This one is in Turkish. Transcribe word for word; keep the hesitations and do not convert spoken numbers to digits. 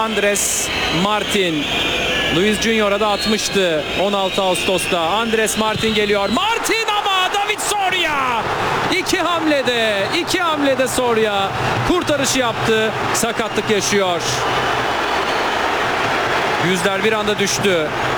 Andres Martin. Luis Junior'a da atmıştı on altı Ağustos'ta. Andres Martin geliyor. Martin ama David Soria iki hamlede, iki hamlede Soria kurtarışı yaptı. Sakatlık yaşıyor. Yüzler bir anda düştü.